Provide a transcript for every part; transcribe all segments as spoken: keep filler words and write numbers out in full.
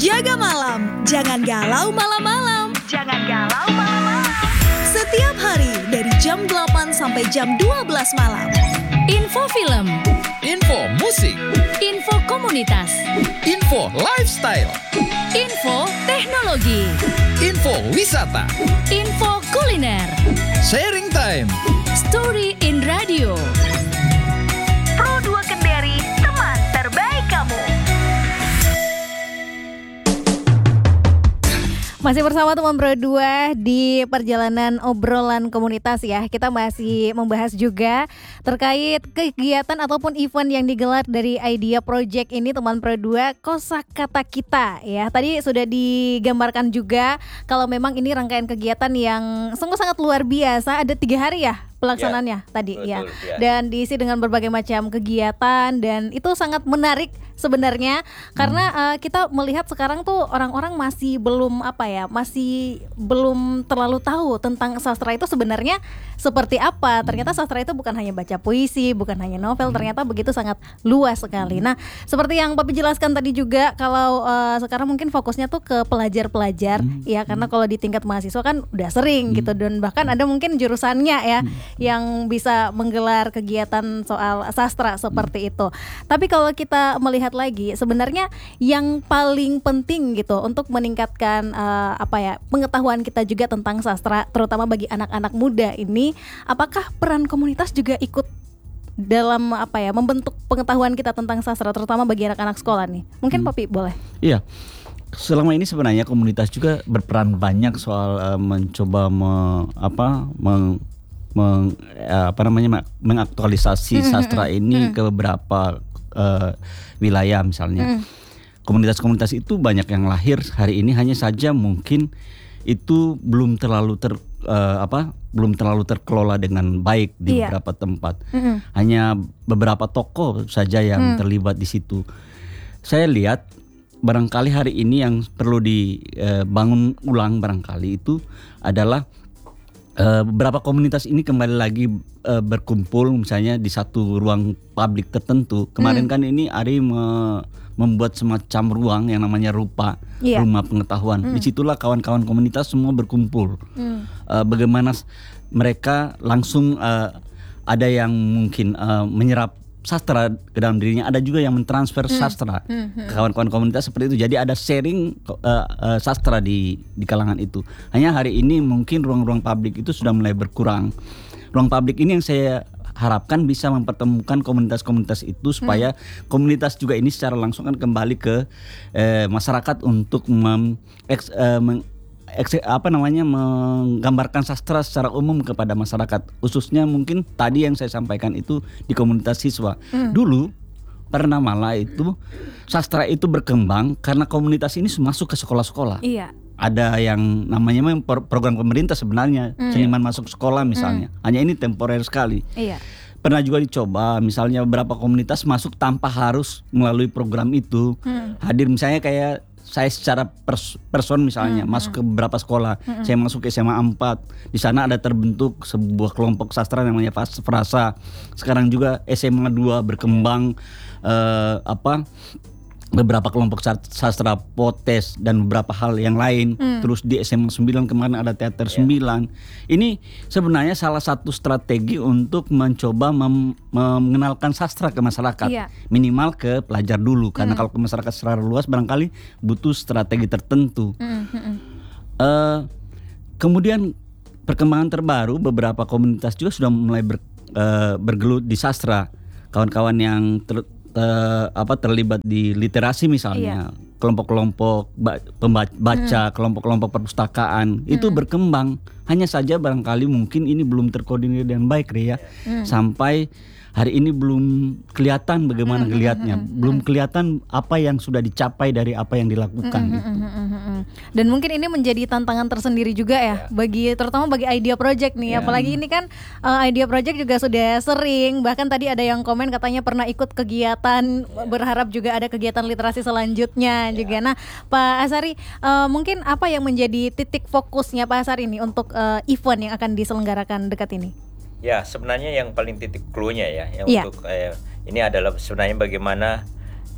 Jaga malam, jangan galau malam-malam. Jangan galau malam-malam. Setiap hari dari jam delapan sampai jam dua belas malam. Info film, info musik, info komunitas, info lifestyle, info teknologi, info wisata, info kuliner, sharing time, story in radio. Pro dua Kendari, teman terbaik kamu. Masih bersama teman Pro dua di perjalanan obrolan komunitas ya. Kita masih membahas juga terkait kegiatan ataupun event yang digelar dari Idea Project ini teman Pro dua, Kosakata Kita ya. Tadi sudah digambarkan juga kalau memang ini rangkaian kegiatan yang sungguh sangat luar biasa. Ada tiga hari ya pelaksanaannya ya, tadi betul, ya. ya dan diisi dengan berbagai macam kegiatan dan itu sangat menarik sebenarnya karena hmm. uh, kita melihat sekarang tuh orang-orang masih belum apa ya masih belum terlalu tahu tentang sastra itu sebenarnya seperti apa. Ternyata sastra itu bukan hanya baca puisi, bukan hanya novel, ternyata begitu sangat luas sekali. Nah, seperti yang Papi jelaskan tadi juga kalau uh, sekarang mungkin fokusnya tuh ke pelajar-pelajar hmm. ya karena kalau di tingkat mahasiswa kan udah sering hmm. gitu dan bahkan ada mungkin jurusannya ya hmm. yang bisa menggelar kegiatan soal sastra seperti itu. Tapi kalau kita melihat lagi sebenarnya yang paling penting gitu untuk meningkatkan uh, apa ya pengetahuan kita juga tentang sastra terutama bagi anak-anak muda ini, apakah peran komunitas juga ikut dalam apa ya membentuk pengetahuan kita tentang sastra terutama bagi anak-anak sekolah nih? Mungkin hmm. Papi boleh. Iya. Selama ini sebenarnya komunitas juga berperan banyak soal uh, mencoba me, apa meng, meng, uh, apa namanya mengaktualisasi mm-hmm. sastra ini mm-hmm. ke beberapa uh, wilayah misalnya. Mm. Komunitas-komunitas itu banyak yang lahir hari ini, hanya saja mungkin itu belum terlalu ter uh, apa belum terlalu terkelola dengan baik di yeah. beberapa tempat. Mm-hmm. Hanya beberapa tokoh saja yang mm. terlibat di situ. Saya lihat barangkali hari ini yang perlu dibangun uh, ulang barangkali itu adalah Uh, beberapa komunitas ini kembali lagi uh, berkumpul misalnya di satu ruang publik tertentu. Kemarin hmm. kan ini Ari me- membuat semacam ruang yang namanya Rupa, yeah. Rumah Pengetahuan. Hmm. Disitulah kawan-kawan komunitas semua berkumpul. Hmm. Uh, bagaimana mereka langsung uh, ada yang mungkin uh, menyerap sastra ke dalam dirinya, ada juga yang mentransfer hmm. sastra hmm. ke kawan-kawan komunitas seperti itu. Jadi ada sharing uh, uh, sastra di di kalangan itu. Hanya hari ini mungkin ruang-ruang publik itu sudah mulai berkurang. Ruang publik ini yang saya harapkan bisa mempertemukan komunitas-komunitas itu supaya hmm. komunitas juga ini secara langsung kan kembali ke eh, masyarakat untuk mem, eks, eh, meng, Ekse, apa namanya menggambarkan sastra secara umum kepada masyarakat, khususnya mungkin tadi yang saya sampaikan itu di komunitas siswa. Hmm. Dulu pernah malah itu sastra itu berkembang karena komunitas ini masuk ke sekolah-sekolah. Iya. Ada yang namanya program pemerintah sebenarnya, hmm. seniman masuk sekolah misalnya. Hmm. Hanya ini temporer sekali. Iya. Pernah juga dicoba misalnya beberapa komunitas masuk tanpa harus melalui program itu. Hmm. Hadir misalnya kayak saya secara pers- person misalnya hmm, masuk ke beberapa sekolah, hmm, saya masuk ke S M A empat, di sana ada terbentuk sebuah kelompok sastra namanya Frasa. Sekarang juga S M A dua berkembang eh, apa beberapa kelompok sastra Potes dan beberapa hal yang lain. Hmm. Terus di S M A sembilan kemarin ada teater yeah. sembilan. Ini sebenarnya salah satu strategi untuk mencoba mem- mengenalkan sastra ke masyarakat. Yeah. Minimal ke pelajar dulu, karena hmm. kalau ke masyarakat secara luas barangkali butuh strategi tertentu. Hmm. Hmm. Uh, kemudian perkembangan terbaru, beberapa komunitas juga sudah mulai ber, uh, bergelut di sastra. Kawan-kawan yang ter, Uh, apa terlibat di literasi misalnya, iya. kelompok-kelompok ba- pembaca, hmm. kelompok-kelompok perpustakaan hmm. itu berkembang. Hanya saja barangkali mungkin ini belum terkoordinir dengan baik, Ria. Hmm. Sampai hari ini belum kelihatan bagaimana hmm, geliatnya, hmm, hmm, belum kelihatan apa yang sudah dicapai dari apa yang dilakukan. Hmm, gitu. hmm, hmm, hmm. Dan mungkin ini menjadi tantangan tersendiri juga ya, yeah. bagi terutama bagi Idea Project nih. Yeah. Apalagi ini kan uh, Idea Project juga sudah sering, bahkan tadi ada yang komen katanya pernah ikut kegiatan, yeah. berharap juga ada kegiatan literasi selanjutnya yeah. juga. Nah, Pak Asari, uh, mungkin apa yang menjadi titik fokusnya Pak Asari ini untuk uh, event yang akan diselenggarakan dekat ini? Ya, sebenarnya yang paling titik clue-nya ya, yang yeah. untuk eh, ini adalah sebenarnya bagaimana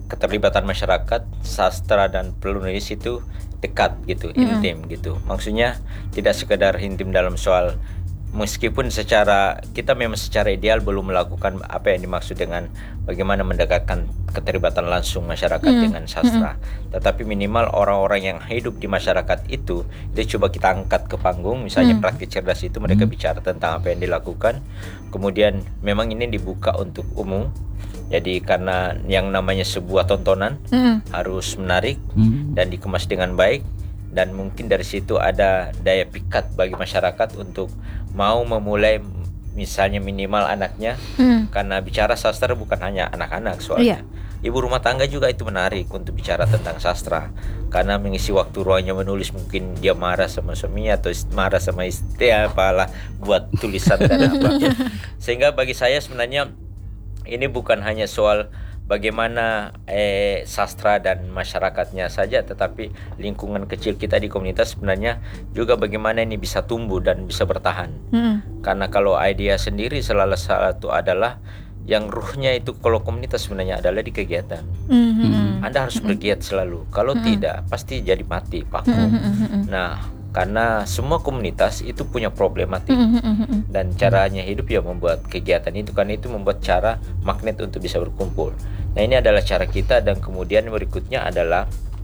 keterlibatan masyarakat, sastra dan penulis itu dekat gitu, Mm-mm. intim gitu. Maksudnya tidak sekedar intim dalam soal, meskipun secara kita memang secara ideal belum melakukan apa yang dimaksud dengan bagaimana mendekatkan keterlibatan langsung masyarakat Mm. dengan sastra, tetapi minimal orang-orang yang hidup di masyarakat itu itu coba kita angkat ke panggung, misalnya Mm. praktik cerdas itu mereka Mm. bicara tentang apa yang dilakukan, kemudian memang ini dibuka untuk umum. Jadi karena yang namanya sebuah tontonan Mm-mm. harus menarik Hmm. dan dikemas dengan baik, dan mungkin dari situ ada daya pikat bagi masyarakat untuk mau memulai, misalnya minimal anaknya, Mm. karena bicara sastra bukan hanya anak-anak soalnya. Ibu rumah tangga juga itu menarik untuk bicara tentang sastra, karena mengisi waktu ruangnya menulis, mungkin dia marah sama suaminya atau ist- marah sama istri, apalah buat tulisan dan apa. Sehingga bagi saya sebenarnya ini bukan hanya soal bagaimana eh, sastra dan masyarakatnya saja, tetapi lingkungan kecil kita di komunitas sebenarnya juga bagaimana ini bisa tumbuh dan bisa bertahan. Mm-mm. Karena kalau idea sendiri salah satu adalah yang ruhnya itu, kalau komunitas sebenarnya adalah di kegiatan. Mm-mm. Anda harus bergiat selalu. Kalau tidak pasti jadi mati, vakum. Mm-mm. Nah, karena semua komunitas itu punya problematik. Mm-mm. Dan caranya hidup ya membuat kegiatan itu, karena itu membuat cara magnet untuk bisa berkumpul. Nah, ini adalah cara kita, dan kemudian berikutnya adalah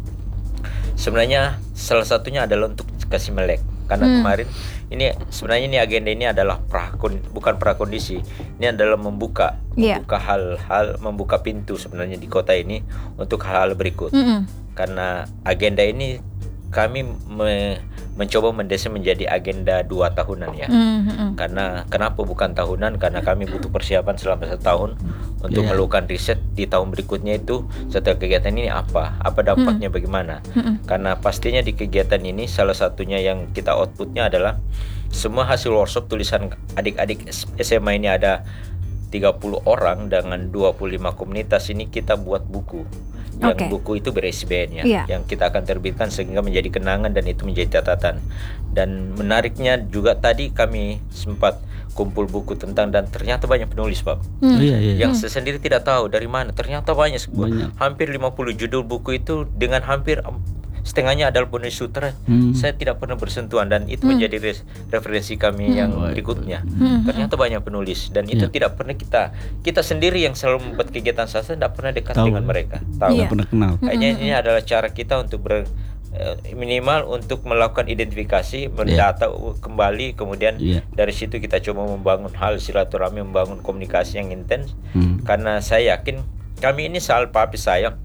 sebenarnya salah satunya adalah untuk kasih melek. Karena Hmm. kemarin ini sebenarnya ini agenda ini adalah prakon, bukan prakondisi. Ini adalah membuka Iya. membuka hal-hal, membuka pintu sebenarnya di kota ini untuk hal-hal berikut. Mm-mm. Karena agenda ini kami me- mencoba mendesain menjadi agenda dua tahunan ya. Mm-mm. Karena kenapa bukan tahunan? Karena kami butuh persiapan selama satu tahun untuk Iya. melakukan riset di tahun berikutnya itu setelah kegiatan ini apa, apa dampaknya, bagaimana. Mm-mm. Karena pastinya di kegiatan ini salah satunya yang kita outputnya adalah semua hasil workshop tulisan adik-adik S M A ini ada tiga puluh orang dengan dua puluh lima komunitas ini kita buat buku. Yang Oke. buku itu ber I S B N ya, Iya. yang kita akan terbitkan sehingga menjadi kenangan dan itu menjadi catatan. Dan menariknya juga tadi kami sempat kumpul buku tentang, dan ternyata banyak penulis Pak. Mm. Iya, iya. Yang saya sendiri tidak tahu dari mana, ternyata banyak, Banyak. hampir lima puluh judul buku itu dengan hampir em, setengahnya adalah penulis sutra. Hmm. Saya tidak pernah bersentuhan, dan itu menjadi res- referensi kami yang Baik, berikutnya. Hmm. Ternyata banyak penulis, dan itu Iya. tidak pernah kita kita sendiri yang selalu membuat kegiatan sastra tidak pernah dekat Tahu. dengan mereka. Tahu. Iya. Nggak pernah kenal. Kayaknya ini adalah cara kita untuk ber eh, minimal untuk melakukan identifikasi, mendata u- kembali, kemudian Iya. dari situ kita coba membangun hal silaturahmi, membangun komunikasi yang intens. Hmm. Karena saya yakin kami ini soal papi saya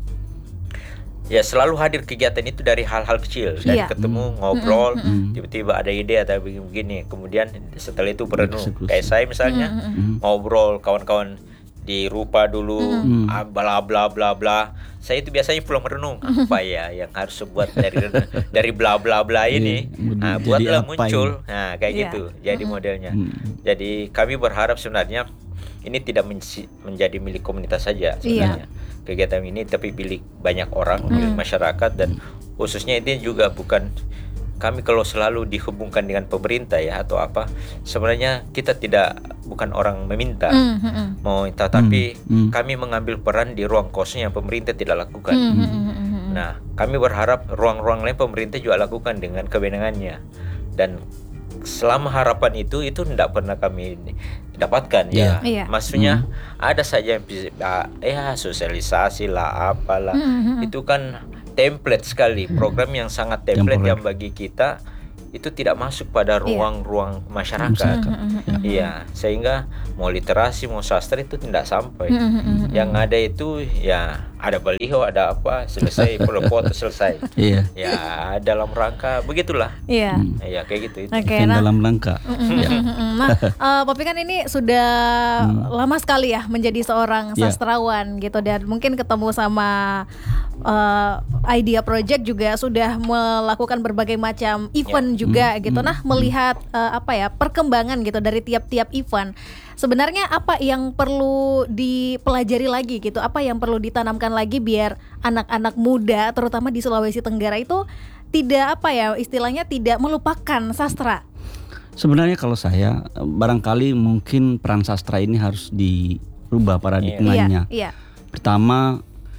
ya selalu hadir kegiatan itu dari hal-hal kecil, dari Iya. ketemu, ngobrol, Mm. tiba-tiba ada ide atau begini, kemudian setelah itu berenung. Eksekusi. Kayak saya misalnya Hmm. ngobrol kawan-kawan di Rupa dulu, Mm. ah, bla bla bla bla. Saya itu biasanya pulang merenung, apa ya yang harus buat dari dari bla bla bla ini. Iya, Nah, jadi buatlah apa muncul. Nah, kayak Iya. gitu. Jadi modelnya. Hmm. Jadi kami berharap sebenarnya ini tidak mensi- menjadi milik komunitas saja sebenarnya. Kegiatan ini tapi milik banyak orang, milik masyarakat, dan khususnya ini juga bukan kami kalau selalu dihubungkan dengan pemerintah ya atau apa, sebenarnya kita tidak bukan orang meminta Mm-mm. mau minta, tapi Hmm. kami mengambil peran di ruang kosong yang pemerintah tidak lakukan. Mm-mm. Nah, kami berharap ruang-ruang lain pemerintah juga lakukan dengan kewenangannya, dan selama harapan itu itu tidak pernah kami dapatkan ya. Iya. Maksudnya ada saja yang bisa ah, ya sosialisasi lah apalah. Mm-mm. Itu kan template sekali, program yang sangat template Temporer. yang bagi kita itu tidak masuk pada ruang-ruang masyarakat. Mm-mm. Iya, sehingga mau literasi mau sastra itu tidak sampai. Mm-mm. Yang ada itu ya ada baliho, ada apa, selesai, foto selesai. Iya. Ya dalam rangka begitulah. Iya. Ya kayak gitu itu. Oke, Yang nah, dalam rangka. Ya. mm-mm. nah, eh, Popi kan ini sudah lama sekali ya menjadi seorang Iya. sastrawan gitu, dan mungkin ketemu sama eh, Idea Project juga sudah melakukan berbagai macam event juga gitu. Nah, melihat eh, apa ya perkembangan gitu dari tiap-tiap event. Sebenarnya apa yang perlu dipelajari lagi gitu? Apa yang perlu ditanamkan lagi biar anak-anak muda terutama di Sulawesi Tenggara itu tidak apa ya istilahnya tidak melupakan sastra? Sebenarnya kalau saya barangkali mungkin peran sastra ini harus dirubah paradigmanya. Iya, iya. Pertama,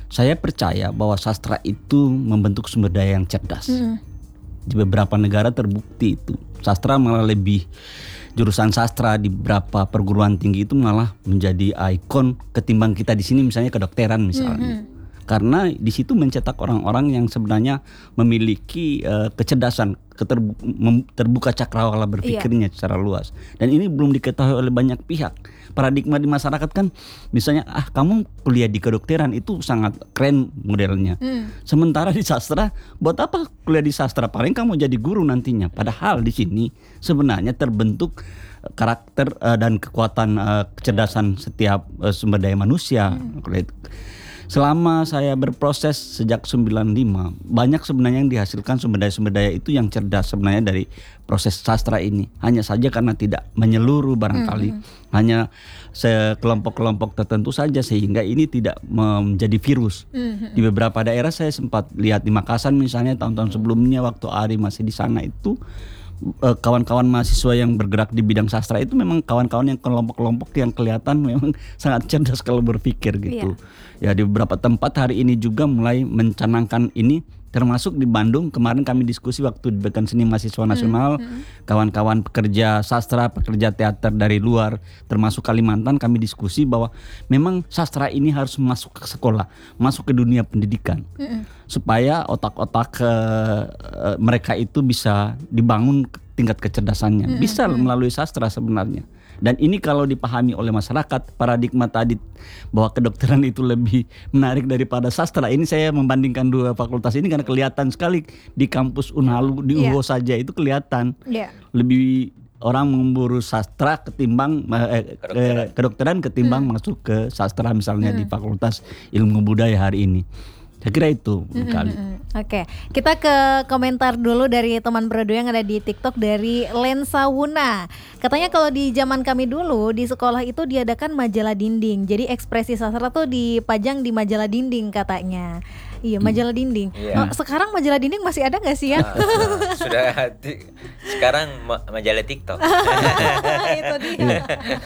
Saya percaya bahwa sastra itu membentuk sumber daya yang cerdas. Hmm. Di beberapa negara terbukti itu. Sastra malah lebih, jurusan sastra di beberapa perguruan tinggi itu malah menjadi ikon ketimbang kita di sini misalnya kedokteran misalnya. Hmm. Karena di situ mencetak orang-orang yang sebenarnya memiliki uh, kecerdasan, keterbu- mem- terbuka cakrawala berpikirnya iya. secara luas. Dan ini belum diketahui oleh banyak pihak. Paradigma di masyarakat kan misalnya ah kamu kuliah di kedokteran itu sangat keren modelnya. Hmm. Sementara di sastra, buat apa kuliah di sastra? Paling kamu jadi guru nantinya. Padahal di sini sebenarnya terbentuk karakter uh, dan kekuatan uh, kecerdasan setiap uh, sumber daya manusia. Hmm. Selama saya berproses sejak sembilan puluh lima, banyak sebenarnya yang dihasilkan sumber daya-sumber daya itu yang cerdas sebenarnya dari proses sastra ini. Hanya saja karena tidak menyeluruh barangkali, mm-hmm. hanya sekelompok-kelompok tertentu saja sehingga ini tidak menjadi virus. Mm-hmm. Di beberapa daerah saya sempat lihat di Makassar misalnya tahun-tahun sebelumnya waktu Ari masih di sana itu, kawan-kawan mahasiswa yang bergerak di bidang sastra itu memang kawan-kawan yang kelompok-kelompok yang kelihatan memang sangat cerdas kalau berpikir gitu. Yeah. Ya di beberapa tempat hari ini juga mulai mencanangkan ini, termasuk di Bandung kemarin kami diskusi waktu di Pekan Seni Mahasiswa Nasional, hmm. kawan-kawan pekerja sastra, pekerja teater dari luar termasuk Kalimantan kami diskusi bahwa memang sastra ini harus masuk ke sekolah, masuk ke dunia pendidikan. Hmm. Supaya otak-otak uh, uh, mereka itu bisa dibangun tingkat kecerdasannya. Hmm. Bisa melalui sastra sebenarnya. Dan ini kalau dipahami oleh masyarakat, paradigma tadi bahwa kedokteran itu lebih menarik daripada sastra. Ini saya membandingkan dua fakultas ini karena kelihatan sekali di kampus Unhalu, di U H O yeah. saja itu kelihatan. Yeah. Lebih orang memburu sastra ketimbang eh, kedokteran. kedokteran ketimbang hmm. masuk ke sastra misalnya hmm. di Fakultas Ilmu Budaya hari ini. Saya kira itu kali. Mm-hmm. Oke, okay. Kita ke komentar dulu dari teman Brodo yang ada di TikTok dari Lensa Wuna. Katanya kalau di zaman kami dulu di sekolah itu diadakan majalah dinding. Jadi ekspresi sastra tuh dipajang di majalah dinding katanya. Iya, majalah dinding. Iya. Oh, sekarang majalah dinding masih ada nggak sih ya? Nah, sudah ti- sekarang ma- majalah TikTok. Itu dia.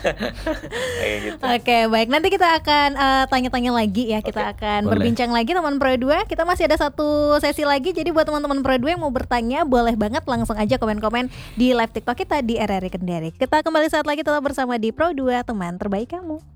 gitu. Oke, baik. Nanti kita akan uh, tanya-tanya lagi ya. Kita okay. akan boleh. berbincang lagi teman Pro dua. Kita masih ada satu sesi lagi. Jadi buat teman-teman Pro dua yang mau bertanya, boleh banget langsung aja komen-komen di live TikTok kita di R R I Kendari. Kita kembali saat lagi tetap bersama di Pro dua, teman terbaik kamu.